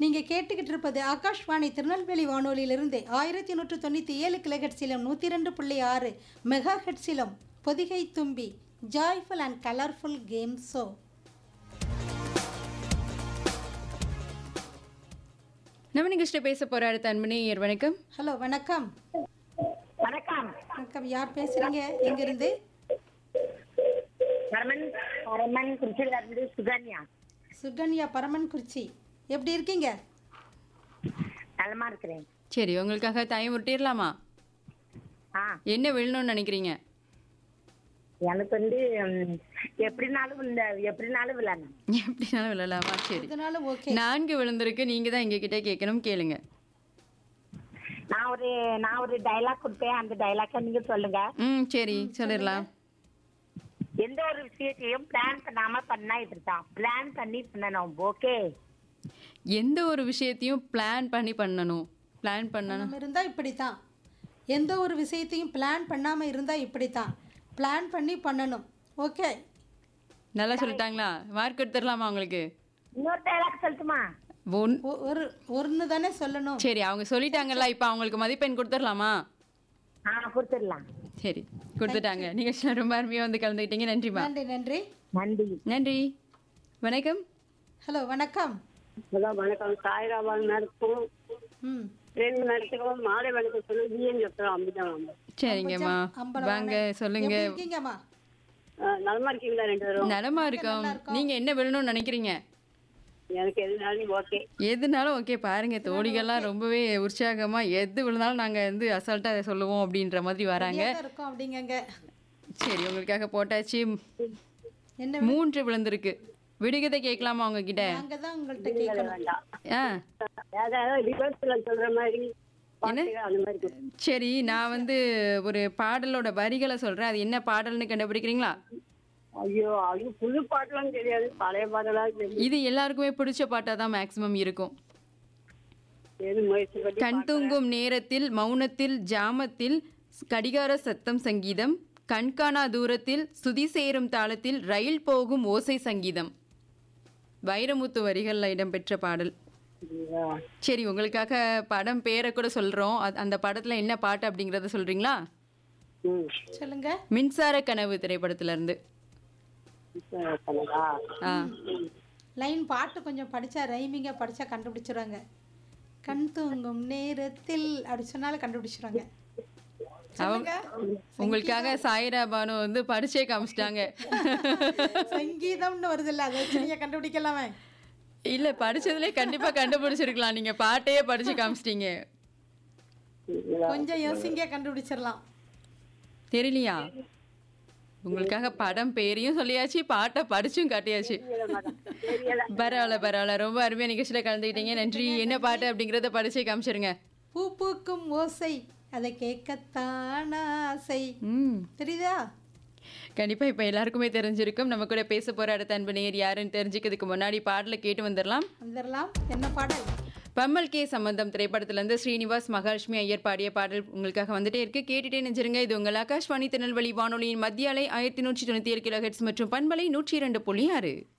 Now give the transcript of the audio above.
நீங்க கேட்டுக்கிட்டு இருப்பது ஆகாஷ்வாணி திருநெல்வேலி வானொலியிலிருந்து 1197 கிலோஹெட்ஸிலும் 102.6 மெகா ஹெட்ஸிலும் பொதிகை தும்பி joyful and colourful game show. நம்ம நிகழ்ச்சியில பேச போற அடுத்த அன்பனேயர் வணக்கம். ஹலோ, வணக்கம். வணக்கம். வணக்கம், யார் பேசுறீங்க? எங்கிருந்து? பரமன் குறிச்சியிலிருந்து சுகன்யா. சுகன்யா, பரமன்குறிச்சி. எப்படி இருக்கீங்க? நலமா இருக்கிறேன். சரி, உங்களுக்காக டைம் விட்டிடலாமா? என்ன விழணும்னு நினைக்கிறீங்க? எனக்கு வந்து எப்படினாலும் விளையாடணும். எப்படினாலும் விழலாமா? சரி, இதனாலும் ஓகே. 4 விழுந்திருக்கு. நீங்க தான் எங்க கிட்ட கேட்கணும். கேளுங்க. நான் ஒரு டைலாக் கொடுப்பேன், அந்த டைலாக்க நீங்க சொல்லுங்க. சரி, சொல்லிடலாம். எந்த ஒரு விஷயத்தையும் பிளான் பண்ணாம பண்ணா இப்படித்தான். பிளான் பண்ணி பண்ணணும். ஓகே. எந்த ஒரு விஷயத்தையும் பிளான் பண்ணி பண்ணணும். பிளான் பண்ணணும் நம்ம இருந்தா இப்படித்தான். எந்த ஒரு விஷயத்தையும் பிளான் பண்ணாம இருந்தா இப்படித்தான். பிளான் பண்ணி பண்ணணும். ஓகே, நல்லா சொல்லிட்டாங்களா? மார்க் எடுத்துடலாமா உங்களுக்கு? இன்னொரு டைலாக் சொல்லட்டுமா? ஒன்னு தானே சொல்லணும். சரி, அவங்க சொல்லிட்டாங்கல்ல, இப்ப அவங்களுக்கு மதிப்பெண் கொடுத்துடலாமா? கொடுத்துடலாம். சரி, கொடுத்துட்டாங்க. நீங்க ரொம்ப அருமையா வந்து கலந்துக்கிட்டீங்க. நன்றிமா. நன்றி நன்றி நன்றி. நன்றி. வணக்கம். ஹலோ, வணக்கம். ஹலோ, வணக்கம். சாய்ராபாத் மேடத்துக்கும் ம் 2 மேடத்துக்கும் மாலை வணக்கம் சொல்லி பிஎன் சொல்றோம். அப்படிதான். சரிங்கம்மா, வாங்க சொல்லுங்க. எப்படி இருக்கீங்கம்மா? நலமா இருக்கீங்களா 2 பேரும்? நலமா இருக்கோம். நீங்க என்ன விழணும்னு நினைக்கிறீங்க? எனக்கு எதுனாலும் ஓகே. எதுனாலும் ஓகே. பாருங்க, தோழிகள்லாம் ரொம்பவே உற்சாகமா எது விழுந்தாலும் நாங்க வந்து அசால்ட்டா அதை சொல்லுவோம் அப்படின்ற மாதிரி வராங்க. ரெடியா தான் இருக்கோம் அப்படிங்கங்க. சரி, உங்களுக்காக போட்டாச்சு. என்ன 3 விழுந்திருக்கு. விடுகதை கேட்கலாமா உங்ககிட்ட? நாங்க தான் உங்கள்ட்ட கேட்கணும். வேண்டாம். ஆ, அதாவது ரிவர்ஸ்ல சொல்ற மாதிரி என்ன? பாட்டுகள் அந்த மாதிரி கொடுங்க. சரி, நான் வந்து ஒரு பாடலோட வரிகளை சொல்றேன். அது என்ன பாடல்னு கண்டுபிடிக்கிறீங்களா? ஐயோ, அது புது பாட்டுலாம் தெரியாது, பழைய பாட்டெல்லாம் தெரியும். இது எல்லாருக்குமே பிடிச்ச பாட்டா தான் மேக்சிமம் இருக்கும். எது முயற்சி பண்ணி கண் தூங்கும் நேரத்தில் மௌனத்தில் ஜாமத்தில் கடிகார சத்தம் சங்கீதம், கண்காணா தூரத்தில் சுதி சேரும் தாளத்தில் ரயில் போகும் ஓசை சங்கீதம். வைரமுத்து வரிகள்ல இடம்பெற்ற பாடல். பாக்குறீங்களா? சரி, உங்களுக்காக படம் பேரை கூட சொல்றோம். அந்த படத்துல என்ன பாட்டு அப்படிங்கறத சொல்றீங்களா? ம். சொல்லுங்க. மின்சார கனவு திரைப்படத்துல இருந்து. பண்ணதா? ஆ, லைன் பாட்டு கொஞ்சம் படிச்சா ரைமிங்கா படிச்சா கண்டுபிடிச்சிருவாங்க. கண் தூங்கும் நேரத்தில் அப்படி சொன்னாலும் கண்டுபிடிச்சிருவாங்க. அவங்க உங்களுக்காக சாயிரா பானு வந்து படிச்சே காமிச்சிட்டாங்க. சங்கீதம்னு வருது இல்ல, அதை வச்சு நீங்க கண்டுபிடிக்கலாமே. இல்ல, படிச்சதுலயே கண்டிப்பா கண்டுபிடிச்சிருக்கலாம். நீங்க பாட்டையே படிச்சு காமிச்சிட்டீங்க. கொஞ்சம் யோசிங்க, கண்டுபிடிச்சிடலாம். தெரியலையா? உங்களுக்காக படம் பேரையும் சொல்லியாச்சு, பாட்டை படிச்சும் காட்டியாச்சு. பரவாயில்ல. ரொம்ப அருமையா நிகழ்ச்சியில கலந்துக்கிட்டீங்க. நன்றி. என்ன பாட்டு அப்படிங்கறத படிச்சே காமிச்சிருங்க. பூ பூக்கும் ஓசை அதை கேட்கத்தான் ஆசை. தெரியுதா? கண்டிப்பா இப்ப எல்லாருக்குமே தெரிஞ்சிருக்கும். நம்ம கூட பேச போற அடுத்த அன்பு நேயர் யாருன்னு தெரிஞ்சுக்கிறதுக்கு முன்னாடி பாடலை கேட்டு வந்துடலாம். என்ன பாடல்? பம்மல் கே சம்பந்தம் திரைப்படத்துல இருந்து ஸ்ரீனிவாஸ் மகாலட்சுமி ஐயர் பாடிய பாடல் உங்களுக்காக வந்துட்டே இருக்கு. கேட்டுட்டே நெஞ்சிருங்க. இது உங்கள் ஆகாஷ்வாணி திருநெல்வேலி வானொலியின் மத்திய அலை 1197 கிலோஹெர்ட்ஸ் மற்றும் பண்பலை 102.6.